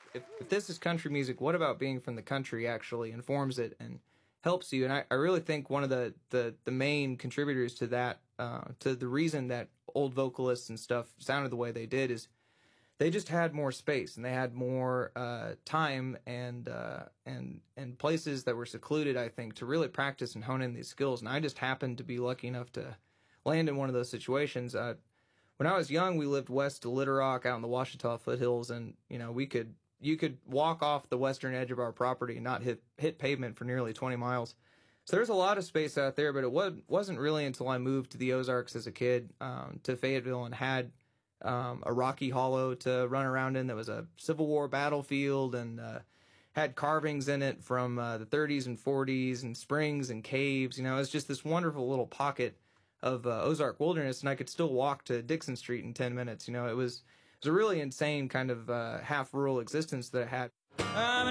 if this is country music, what about being from the country actually informs it and helps you? And I really think one of the main contributors to that, to the reason that old vocalists and stuff sounded the way they did is they just had more space and they had more time and places that were secluded, I think, to really practice and hone in these skills. And I just happened to be lucky enough to land in one of those situations. When I was young, we lived west of Little Rock out in the Ouachita foothills, and you could walk off the western edge of our property and not hit pavement for nearly 20 miles. So there's a lot of space out there, but it wasn't really until I moved to the Ozarks as a kid, to Fayetteville, and had a rocky hollow to run around in that was a Civil War battlefield, and had carvings in it from the 30s and 40s and springs and caves. It was just this wonderful little pocket of Ozark wilderness, and I could still walk to Dixon Street in 10 minutes. It was a really insane kind of half rural existence that I had.